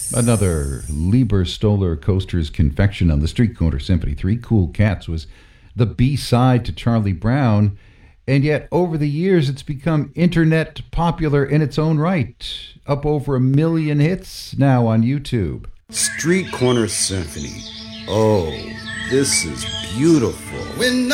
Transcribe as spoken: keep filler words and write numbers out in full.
Another Lieber Stoller Coasters confection on the Street Corner Symphony. Three Cool Cats was the B-side to Charlie Brown, and yet over the years it's become internet popular in its own right. Up over a million hits now on YouTube. Street Corner Symphony. Oh, this is beautiful. When